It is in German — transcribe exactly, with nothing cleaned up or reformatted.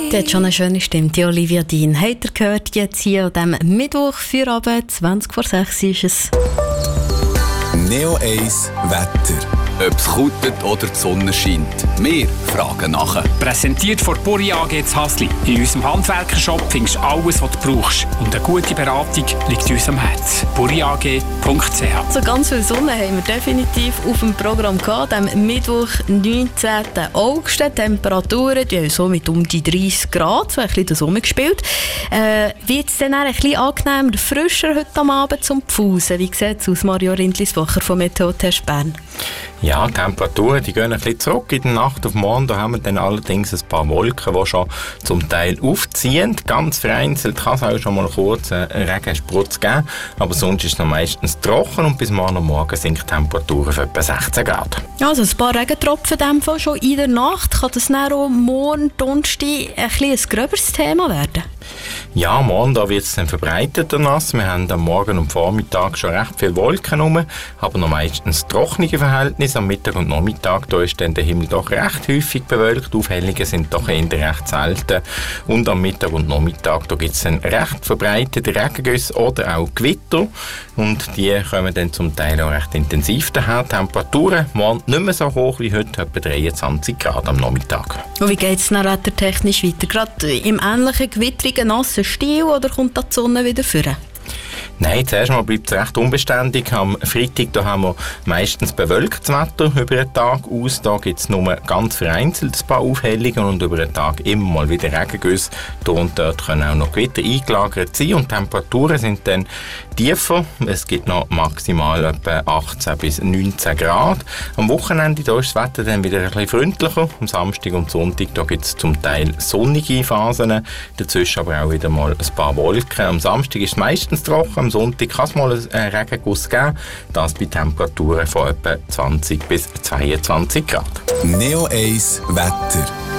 Die hat schon eine schöne Stimme, die Olivia Dean. Habt ihr gehört, jetzt hier an diesem Mittwoch, Feierabend, zwanzig vor sechs ist es. Neo eins Wetter. Ob es kutet oder die Sonne scheint. Wir fragen nachher. Präsentiert von Buri A G zu Hasli. In unserem Handwerkershop findest du alles, was du brauchst. Und eine gute Beratung liegt uns am Herzen. buri a g punkt c h. So ganz viel Sonne haben wir definitiv auf dem Programm gehabt. Am Mittwoch, neunzehnten August. Die Temperaturen die haben so mit um die dreißig Grad, so ein bisschen das rumgespielt. Äh, wird es dann ein bisschen angenehmer, frischer heute am Abend zum Pfusen? Wie sieht es aus, Mario Rindliswacher vom Meteotest Bern? Ja, die Temperaturen die gehen ein bisschen zurück in der Nacht auf morgen. Da haben wir dann allerdings ein paar Wolken, die schon zum Teil aufziehen. Ganz vereinzelt kann es auch schon mal kurz einen Regensprutz geben, aber sonst ist es noch meistens trocken und bis morgen Morgen sinkt die Temperatur auf etwa sechzehn Grad. Also ein paar Regentropfen in dem Fall schon in der Nacht. Kann das dann auch morgen, Donnerstag, ein bisschen ein gröberes Thema werden? Ja, morgen da wird es dann verbreiteter nass. Wir haben am Morgen und Vormittag schon recht viele Wolken rum, aber noch meistens trockene Verhältnisse. Am Mittag und Nachmittag da ist dann der Himmel doch recht häufig bewölkt. Aufhellungen sind doch eher recht selten. Und am Mittag und Nachmittag da gibt es dann recht verbreitete Regengüsse oder auch Gewitter. Und die kommen dann zum Teil auch recht intensiv daher. Temperaturen morgen nicht mehr so hoch wie heute, etwa dreiundzwanzig Grad am Nachmittag. Und wie geht es dann wettertechnisch weiter? Gerade im ähnlichen gewittrigen, nassen Stil oder kommt da die Sonne wieder vor? Nein, zuerst mal bleibt es recht unbeständig. Am Freitag da haben wir meistens bewölktes Wetter über den Tag aus. Da gibt es nur ganz vereinzelt ein paar Aufhellungen und über den Tag immer mal wieder Regengüsse. Hier und dort können auch noch Gewitter eingelagert sein und die Temperaturen sind dann tiefer. Es gibt noch maximal etwa achtzehn bis neunzehn Grad. Am Wochenende da ist das Wetter dann wieder ein bisschen freundlicher. Am Samstag und Sonntag da gibt es zum Teil sonnige Phasen, dazwischen aber auch wieder mal ein paar Wolken. Am Samstag ist es meistens trocken, am Sonntag kann es mal einen Regenguss geben. Das bei Temperaturen von etwa zwanzig bis zweiundzwanzig Grad. Neo eins Wetter.